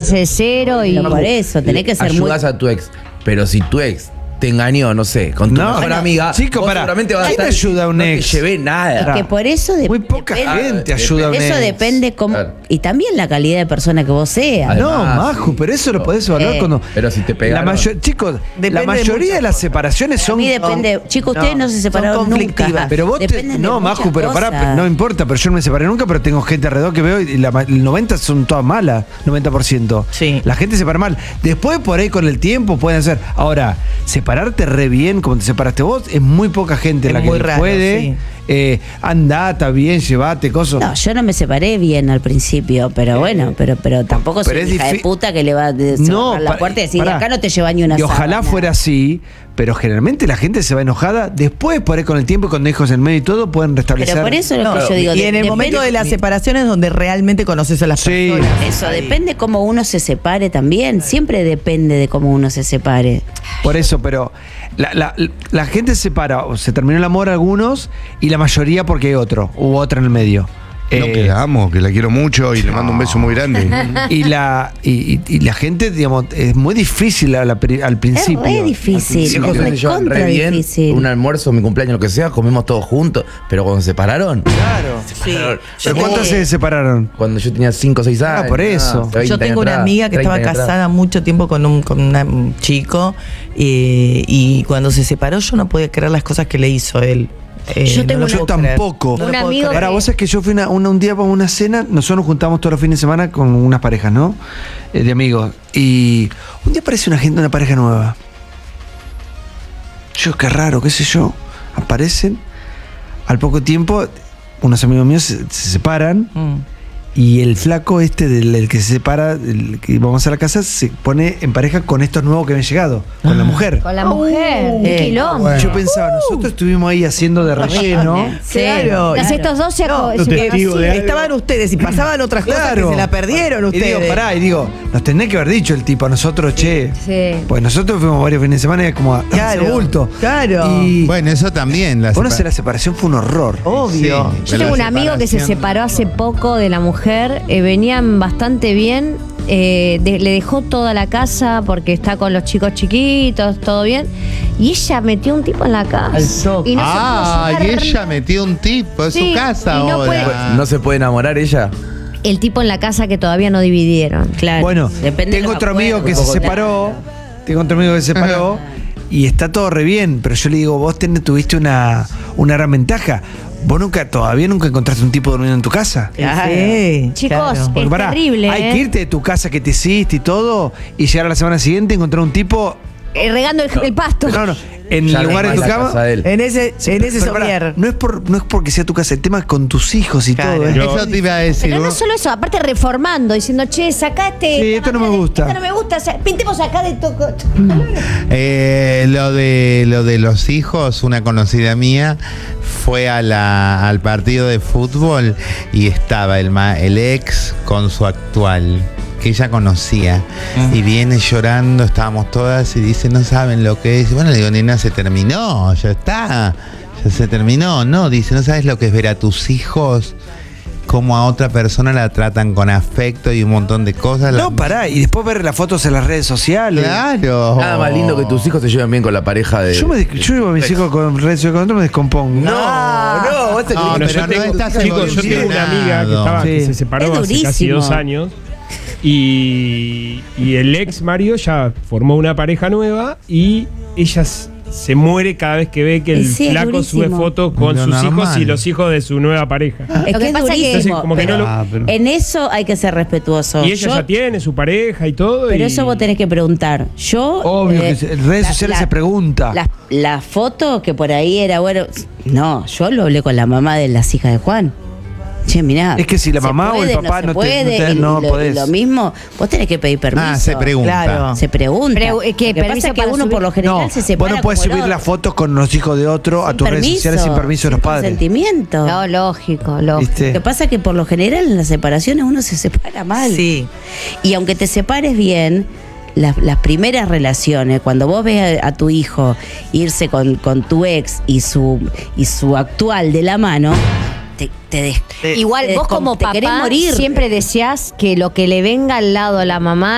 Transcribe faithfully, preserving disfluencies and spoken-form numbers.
empezás de cero y... Por eso, tenés que ser muy... Ayudás a tu ex, pero si tu ex te engañó, no sé, con tu No, mejor bueno, amiga, chico, vos pará, seguramente vas a ¿quién estar... ayuda a un no ex? te llevé nada. Es que por eso de- Muy poca depende, gente ayuda a un eso ex. depende cómo, Claro. y también la calidad de persona que vos seas. Además, No, Maju, sí. pero eso lo podés evaluar Eh, cuando. pero si te pegaron. La mayo- chicos, Depende la de mayoría muchas de las cosas. separaciones A son. mí depende, chicos, ustedes no, se son separaron nunca. conflictivas. Pero vos te, Dependen de no, muchas Maju, pero pará, cosas. no importa, pero yo no me separé nunca, pero tengo gente alrededor que veo y la, ma- el noventa son todas malas, noventa por ciento. Sí. La gente se separa mal. Después por ahí con el tiempo pueden hacer. Ahora, separarte re bien como te separaste vos, es muy poca gente Es la que muy lo raro, puede. sí. Eh, andá, está bien, llevate, cosas. No, yo no me separé bien al principio, pero bueno, pero pero tampoco soy pero es hija de difi- puta que le va a No, cerrar la pa- puerta y decir, pará. acá no te lleva ni una Y ojalá sábana. fuera así, pero generalmente la gente se va enojada. Después, por ahí con el tiempo y con hijos en medio y todo, pueden restablecer. Pero por eso es lo No, que yo digo. y de- en el depende- momento de la separación es donde realmente conoces a las Sí. personas. Eso, depende cómo uno se separe también. Siempre depende de cómo uno se separe. Por eso, pero la, la- la gente se separa, o se terminó el amor algunos, y la mayoría porque hay otro, u otra en el medio. No, Eh, que la amo, que la quiero mucho y le mando un beso muy grande. y la y, y- y la gente, digamos, es muy difícil a la pri- al principio. Es re difícil. Mis hijos es se llevan recontra re bien, difícil. un almuerzo, mi cumpleaños, lo que sea, comemos todos juntos, pero cuando se separaron, Claro. Sí. ¿Pero cuántos se separaron? cuando yo tenía cinco o seis años. Ah, por eso. veinte Yo años tengo una atrás, amiga que treinta estaba años atrás. casada mucho tiempo con un, con una- un chico eh, y cuando se separó yo no podía creer las cosas que le hizo él. Eh, Yo tengo no lo una- Yo puedo creer. tampoco. No lo Un puedo amigo creer. Ahora, vos sabés que yo fui una, una- un día para una cena, nosotros nos juntamos todos los fines de semana con unas parejas, ¿no? Eh, de amigos. Y un día aparece una gente, una pareja nueva. Yo, qué raro, qué sé yo. Aparecen. Al poco tiempo, unos amigos míos se, se separan. Mm. Y el flaco este del el que se separa, el que vamos a la casa, se pone en pareja con estos nuevos que habían llegado, con la mujer. Con la mujer, un eh, quilombo. bueno. Yo pensaba, nosotros estuvimos ahí haciendo de relleno. Sí. Claro. Entonces estos dos se, No, aco- se testigo conocían. de algo. Estaban ustedes y pasaban otras cosas que Claro. se la perdieron Y ustedes. digo, pará, y digo, nos tenés que haber dicho el tipo a nosotros, che. Sí. Pues nosotros fuimos varios fines de semana y como a Claro, ese bulto. claro. Y Bueno, eso también. La bueno, separa- la separación fue un horror. Obvio. Sí. Yo tengo un La amigo que se separación. separó hace poco de la mujer, eh, venían bastante bien, eh, de- le dejó toda la casa porque está con los chicos chiquitos, todo bien, y ella metió un tipo en la casa. Al toque. Y no ah, se y pudo sacar ella metió un tipo en Sí, su casa y no ahora. puede- ¿No se puede enamorar ella? el tipo en la casa que todavía no dividieron. Claro. Bueno, Depende de tengo los otro amigo que se acuerdos. separó. Tengo otro amigo que se separó. Y está todo re bien. Pero yo le digo, vos tenés, tuviste una, una gran ventaja. Vos nunca, todavía nunca encontraste un tipo durmiendo en tu casa. Claro. Sí, Chicos, claro. Es pará, terrible, hay ¿eh? que irte de tu casa que te hiciste y todo. Y llegar a la semana siguiente y encontrar un tipo. Eh, regando el, el pasto. No, no. En Ya el lugar no de es tu la cama. casa de él. En ese, Sí, en ese pero pará, somier. no es por no es porque sea tu casa, el tema es con tus hijos y Claro. todo. ¿eh? Eso te iba a decir. Pero no vos- solo eso, aparte reformando, diciendo, che, saca este. Sí, esto no me gusta. Esto no me gusta, o sea, pintemos acá de toco. Eh, lo de lo de los hijos, una conocida mía fue a la, al partido de fútbol y estaba el, ma- el ex con su actual, que ella conocía. Y viene llorando, estábamos todas y dice, no saben lo que es. Bueno, le digo, nena, se terminó, ya está, ya se terminó. No, dice, no sabes lo que es ver a tus hijos, cómo a otra persona la tratan con afecto y un montón de cosas. No, pará, y después ver las fotos en las redes sociales. Claro. Nada más lindo que tus hijos se lleven bien con la pareja de... Yo, me, des- yo llevo a mis hijos con redes sociales, con otro me descompongo. No, no, vos te No, crees- Bueno, pero yo no tengo, estás chicos, yo tengo una amiga que, estaba, que Sí. se separó Es hace casi durísimo. dos años y, y el ex Mario ya formó una pareja nueva y ella s- se muere cada vez que ve que el Sí, es flaco durísimo. sube fotos con Lo sus hijos normal. y los hijos de su nueva pareja. Es Lo que que es pasa que- durísimo. Entonces, como que pero no lo- Ah, pero- en eso hay que ser respetuoso. Y ella Yo- ya tiene su pareja y todo. Pero y- eso vos tenés que preguntar. Yo. Obvio eh, que se- en redes la- sociales la- se pregunta. La, la foto que por ahí era, bueno. No, yo lo hablé con la mamá de las hijas de Juan. Che, mirá. Es que si la ¿se mamá o el puede? papá se no te- puede, no te- y no lo, podés. y lo mismo, vos tenés que pedir permiso. Ah, se pregunta. Claro. Se pregunta. Pregu- eh, ¿qué, Lo que permiso pasa es que para uno subir? por lo general No, se separa. vos no puedes como el subir otro. las fotos con los hijos de otro a Sin tus redes sociales sin permiso de los sin padres. consentimiento. No, lógico, lógico. ¿Viste? Lo que pasa es que por lo general en las separaciones uno se separa mal. Sí. Y aunque te separes bien, las, las primeras relaciones, cuando vos ves a, a tu hijo irse con, con tu ex y su, y su actual de la mano, te, te des- Igual te vos descom- como te querés papá morir. siempre deseás que lo que le venga al lado a la mamá